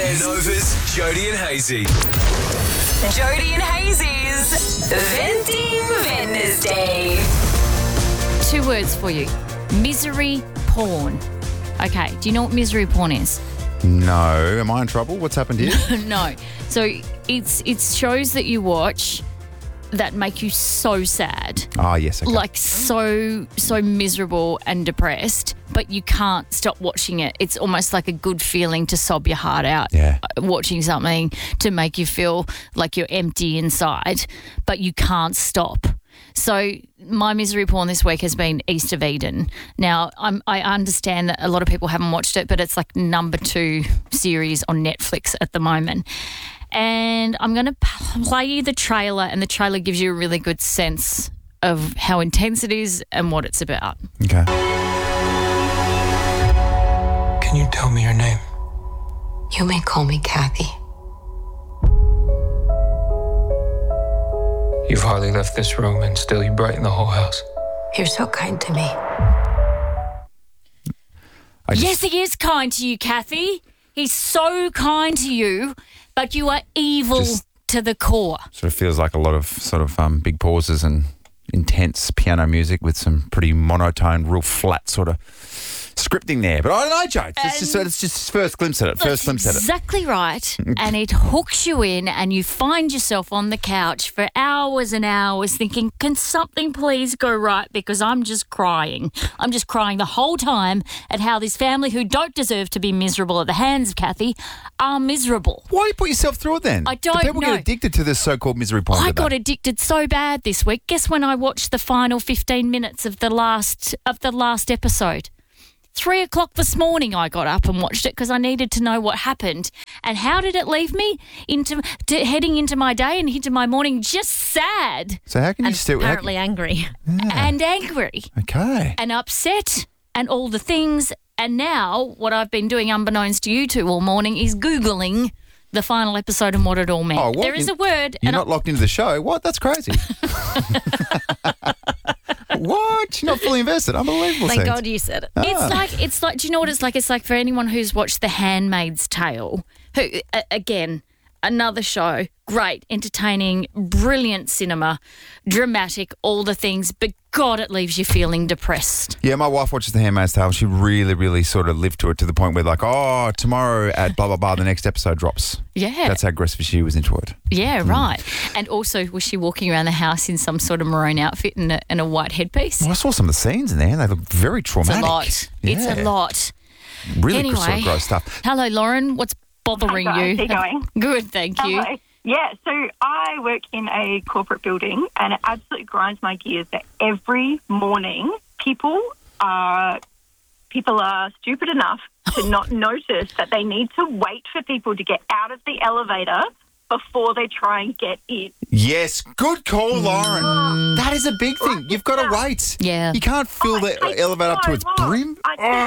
Nova's Jody and Hazy. Jody and Hazy's Venting Wednesday. 2 words for you. Misery porn. Okay, do you know what misery porn is? No. Am I in trouble? What's happened here? No. So it's shows that you watch that make you so sad. Ah, yes. Okay. Like so miserable and depressed, but you can't stop watching it. It's almost like a good feeling to sob your heart out. Yeah. Watching something to make you feel like you're empty inside, but you can't stop. So my misery porn this week has been East of Eden. Now, I understand that a lot of people haven't watched it, but it's like number 2 series on Netflix at the moment. And I'm going to play you the trailer, and the trailer gives you a really good sense of how intense it is and what it's about. Okay. Can you tell me your name? You may call me Kathy. You've hardly left this room and still you brighten the whole house. You're so kind to me. Yes, he is kind to you, Kathy. He's so kind to you, but you are evil to the core. Sort of feels like a lot of big pauses and intense piano music with some pretty monotone, real flat sort of scripting there. But I don't know, Joe. It's just first glimpse at it. Exactly right. And it hooks you in, and you find yourself on the couch for hours and hours thinking, can something please go right? Because I'm just crying. I'm just crying the whole time at how this family who don't deserve to be miserable at the hands of Kathy are miserable. Why do you put yourself through it then? I don't Do people know. get addicted to this so-called misery porn? I got addicted so bad this week. Guess when I watched the final 15 minutes of the last episode? 3 o'clock this morning I got up and watched it because I needed to know what happened. And how did it leave me heading into my day and into my morning? Just sad. So how can you still... Apparently angry. And angry. Okay. And upset and all the things. And now what I've been doing, unbeknownst to you two all morning, is Googling the final episode and what it all meant. Oh, what? There is a word. You're not locked into the show? What? That's crazy. What? You're not fully invested? Unbelievable. Thank God you said it. It's like, do you know what it's like? It's like for anyone who's watched The Handmaid's Tale, who, again, another show, great, entertaining, brilliant cinema, dramatic, all the things, but God, it leaves you feeling depressed. Yeah, my wife watches The Handmaid's Tale. She really, really sort of lived to it to the point where like, oh, tomorrow at blah, blah, blah, the next episode drops. Yeah. That's how aggressive she was into it. Yeah, right. And also, was she walking around the house in some sort of maroon outfit and a white headpiece? Well, I saw some of the scenes in there. They look very traumatic. It's a Yeah. lot. Really sort of gross stuff. Hello, Lauren. What's bothering Hi, guys. you? How you going? Good, thank you. Hello. Yeah, so I work in a corporate building, and it absolutely grinds my gears that every morning people are stupid enough to not notice that they need to wait for people to get out of the elevator before they try and get in. Yes, good call, Lauren. That is a big thing. You've got to wait. Yeah. You can't fill the elevator up to its brim.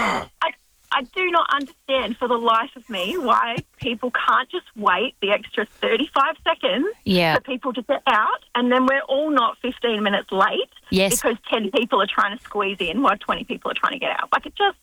I do not understand for the life of me why people can't just wait the extra 35 seconds Yeah. for people to get out, and then we're all not 15 minutes late because 10 people are trying to squeeze in while 20 people are trying to get out. Like, it just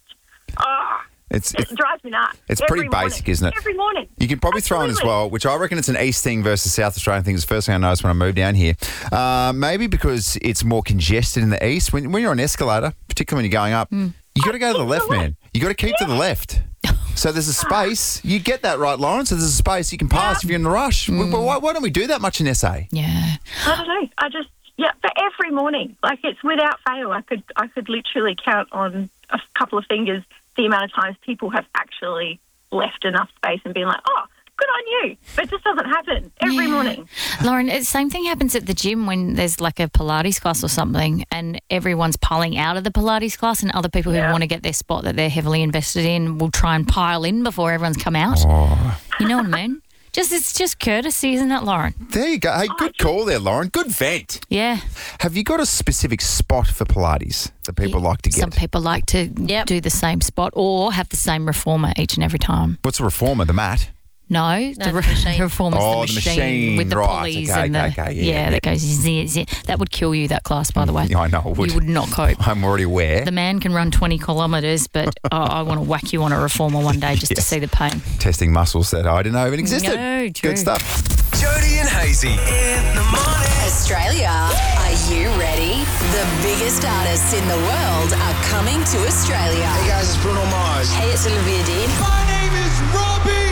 it drives me nuts. It's Every pretty basic, morning. isn't it? Every morning. You can probably throw in as well, which I reckon it's an East thing versus South Australian thing. It's the first thing I noticed when I moved down here. Maybe because it's more congested in the East. When you're on an escalator, particularly when you're going up, you got to go to the left, man. You got to keep to the left. So there's a space. You get that right, Lawrence. So there's a space you can pass if you're in a rush. Why don't we do that much in SA? Yeah. I don't know. But every morning, like, it's without fail. I could literally count on a couple of fingers the amount of times people have actually left enough space and been like, oh, good on you. But it just doesn't happen every morning. Lauren, the same thing happens at the gym when there's like a Pilates class or something and everyone's piling out of the Pilates class, and other people who want to get their spot that they're heavily invested in will try and pile in before everyone's come out. Oh. You know what I mean? It's just courtesy, isn't it, Lauren? There you go. Hey, good call there, Lauren. Good vent. Yeah. Have you got a specific spot for Pilates that people like to get? Some people like to do the same spot or have the same reformer each and every time. What's a reformer? The mat? No, the machine. reform is Oh, the the machine machine, with the right, pulleys okay, and the okay, yeah. that goes zzz. That would kill you. That class, by the way. Yeah, I know it would. You would not cope. I'm already aware. The man can run 20 kilometres, but I want to whack you on a reformer one day just to Yes. see the pain. Testing muscles that I didn't know even existed. No, true. Good stuff. Jody and Hazy in the morning. Australia, are you ready? The biggest artists in the world are coming to Australia. Hey guys, it's Bruno Mars. Hey, it's Olivia Dean. My name is Robbie.